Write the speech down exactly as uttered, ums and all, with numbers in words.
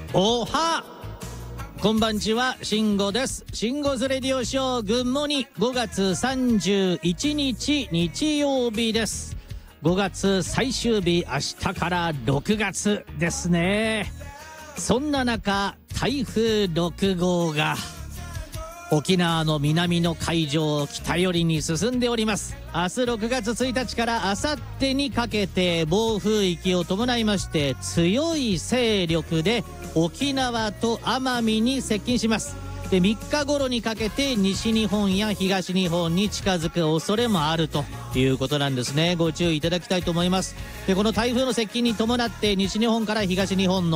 おはこんばんちは、慎吾です。慎吾ズレディオショーグッモニごがつさんじゅういちにち日曜日です。ごがつ最終日、明日からろくがつですね。そんな中、台風ろくごうが沖縄の南の海上を北寄りに進んでおります。明日ろくがつついたちから明後日にかけて暴風域を伴いまして強い勢力で沖縄と奄美に接近します。で、みっかごろにかけて西日本や東日本に近づく恐れもあるということなんですね。ご注意いただきたいと思います。で、この台風の接近に伴って西日本から東日本の